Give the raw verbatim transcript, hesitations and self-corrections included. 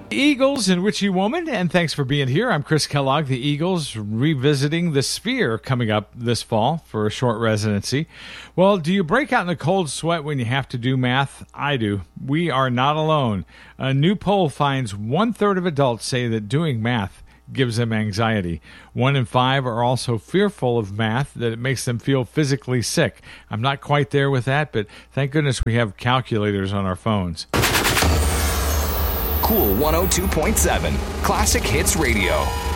Eagles and Witchy Woman, and thanks for being here. I'm Chris Kellogg. The Eagles revisiting the Sphere coming up this fall for a short residency. Well, do you break out in a cold sweat when you have to do math? I do. We are not alone. A new poll finds one-third of adults say that doing math gives them anxiety. One in five are also fearful of math, that it makes them feel physically sick. I'm not quite there with that, but thank goodness we have calculators on our phones. Cool one oh two point seven, Classic Hits Radio.